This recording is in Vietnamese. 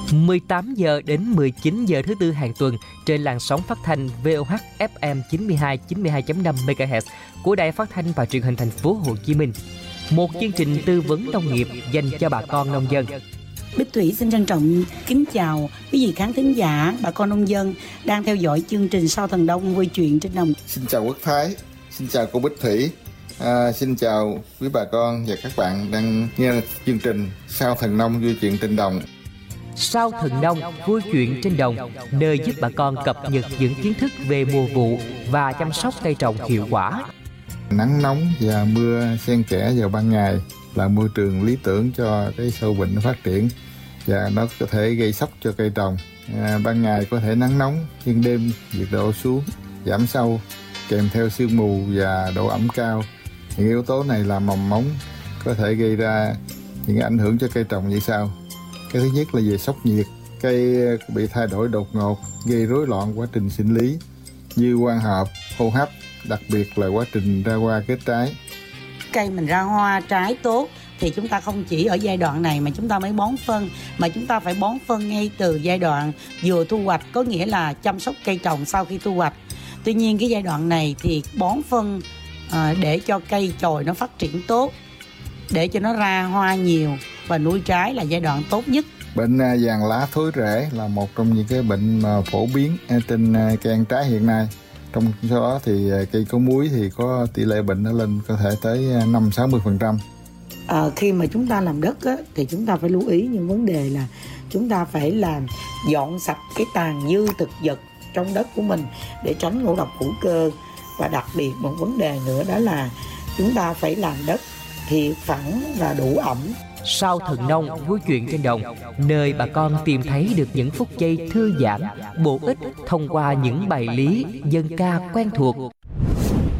18 giờ đến 19 giờ thứ Tư hàng tuần trên làn sóng phát thanh VOH FM 92.5 MHz của Đài Phát thanh và Truyền hình Thành phố Hồ Chí Minh. Một chương trình tư vấn nông nghiệp dành cho bà con nông dân. Bích Thủy xin trân trọng kính chào quý vị khán thính giả, bà con nông dân đang theo dõi chương trình Sao Thần Đông vui chuyện trên đồng. Xin chào Quốc Thái, xin chào cô Bích Thủy, xin chào quý bà con và các bạn đang nghe chương trình Sao Thần Nông vui chuyện trên đồng. Sao Thần Nông vui chuyện trên đồng, nơi giúp bà con cập nhật những kiến thức về mùa vụ và chăm sóc cây trồng hiệu quả. Nắng nóng và mưa xen kẽ vào ban ngày là môi trường lý tưởng cho cái sâu bệnh nó phát triển và nó có thể gây sốc cho cây trồng. Ban ngày có thể nắng nóng, nhưng đêm nhiệt độ xuống, giảm sâu, kèm theo sương mù và độ ẩm cao. Những yếu tố này làm mầm móng có thể gây ra những ảnh hưởng cho cây trồng như sau. Cái thứ nhất là về sốc nhiệt, cây bị thay đổi đột ngột, gây rối loạn quá trình sinh lý như quang hợp, hô hấp, đặc biệt là quá trình ra hoa kết trái. Cây mình ra hoa trái tốt thì chúng ta không chỉ ở giai đoạn này mà chúng ta mới bón phân, mà chúng ta phải bón phân ngay từ giai đoạn vừa thu hoạch, có nghĩa là chăm sóc cây trồng sau khi thu hoạch. Tuy nhiên cái giai đoạn này thì bón phân để cho cây chồi nó phát triển tốt, để cho nó ra hoa nhiều và nuôi trái là giai đoạn tốt nhất. Bệnh vàng lá thối rễ là một trong những cái bệnh mà phổ biến trên cây ăn trái hiện nay. Trong số đó thì cây có múi thì có tỷ lệ bệnh nó lên có thể tới 50-60%. Khi mà chúng ta làm đất á, thì chúng ta phải lưu ý những vấn đề là chúng ta phải làm dọn sạch cái tàn dư thực vật trong đất của mình để tránh ngộ độc hữu cơ. Và đặc biệt một vấn đề nữa đó là chúng ta phải làm đất thiệt phẳng và đủ ẩm. Sao Thần Nông vui chuyện trên đồng, nơi bà con tìm thấy được những phút giây thư giãn, bổ ích thông qua những bài lý dân ca quen thuộc.